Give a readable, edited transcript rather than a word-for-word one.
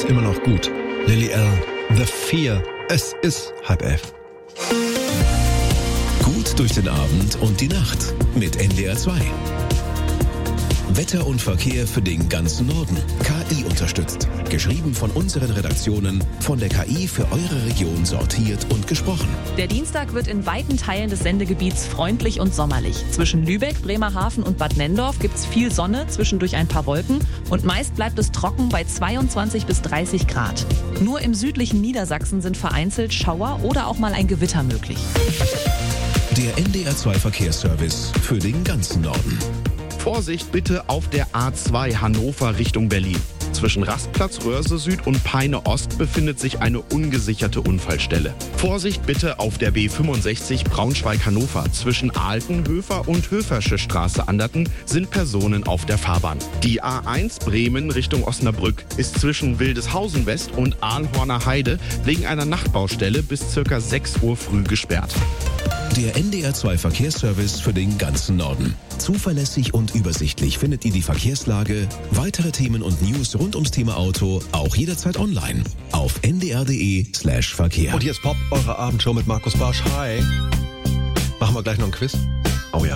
ist immer noch gut. Lily L. The Fear. Es ist 10:30. Gut durch den Abend und die Nacht mit NDR 2. Wetter und Verkehr für den ganzen Norden. KI unterstützt. Geschrieben von unseren Redaktionen, von der KI für eure Region sortiert und gesprochen. Der Dienstag wird in weiten Teilen des Sendegebiets freundlich und sommerlich. Zwischen Lübeck, Bremerhaven und Bad Nenndorf gibt's viel Sonne, zwischendurch ein paar Wolken und meist bleibt es trocken bei 22 bis 30 Grad. Nur im südlichen Niedersachsen sind vereinzelt Schauer oder auch mal ein Gewitter möglich. Der NDR 2 Verkehrsservice für den ganzen Norden. Vorsicht bitte auf der A2 Hannover Richtung Berlin. Zwischen Rastplatz Röhrse Süd und Peine Ost befindet sich eine ungesicherte Unfallstelle. Vorsicht bitte auf der B65 Braunschweig-Hannover. Zwischen Altenhöfer und Höfersche Straße Anderten sind Personen auf der Fahrbahn. Die A1 Bremen Richtung Osnabrück ist zwischen Wildeshausen West und Ahlhorner Heide wegen einer Nachtbaustelle bis ca. 6 Uhr früh gesperrt. Der NDR 2 Verkehrsservice für den ganzen Norden. Zuverlässig und übersichtlich findet ihr die Verkehrslage, weitere Themen und News rund ums Thema Auto auch jederzeit online auf ndr.de/Verkehr. Und hier ist Pop, eure Abendshow mit Markus Barsch. Hi. Machen wir gleich noch ein Quiz?